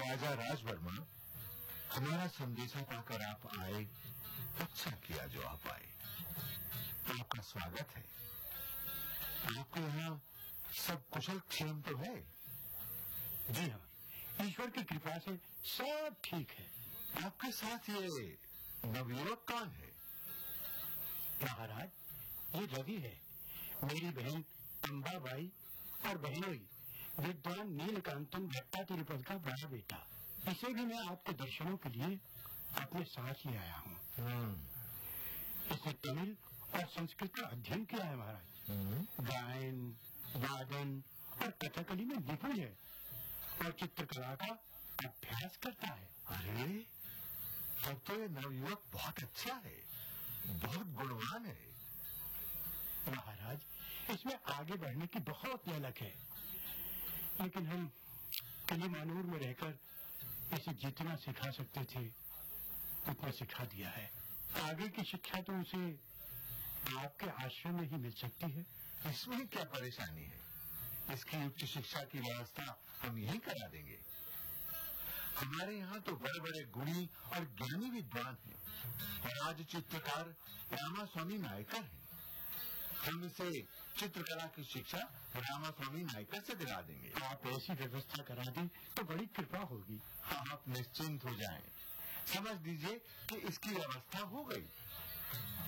राजा राजवर्मा, हमारा संदेशा पाकर आप आए, अच्छा किया जो आप आए। आपका स्वागत है। आपके यहाँ सब कुशल क्षेम तो है? जी हाँ, ईश्वर की कृपा से सब ठीक है। आपके साथ ये नवयुवक कौन है? महाराज, ये रवि है, मेरी बहन अंबाबाई और बहनोई विद्वान नीलकांतन भट्टातिरुपति का बड़ा बेटा। इसे भी मैं आपके दर्शनों के लिए अपने साथ ले आया हूँ। इसने तमिल और संस्कृत का अध्ययन किया है महाराज। गायन, वादन और कथकली में निपुण है और चित्रकला का अभ्यास करता है। अरे, तब तो ये नवयुवक बहुत अच्छा है, बहुत गुणवान है। महाराज, इसमें आगे बढ़ने की बहुत ललक है, लेकिन हम किलीमानूर में रहकर इसे जितना सिखा सकते थे उतना सिखा दिया है। आगे की शिक्षा तो उसे आपके आश्रम में ही मिल सकती है। इसमें क्या परेशानी है? इसकी उच्च शिक्षा की व्यवस्था हम यहीं करा देंगे। हमारे यहाँ तो बड़े बड़े गुणी और ज्ञानी विद्वान हैं। राज चित्रकार रामास्वामी नायकर हैं। हम इसे चित्रकला की शिक्षा रामास्वामी नायकर से दिला देंगे। आप ऐसी व्यवस्था करा दें तो बड़ी कृपा होगी। आप निश्चिंत हो जाएं। समझ लीजिए कि इसकी व्यवस्था हो गई।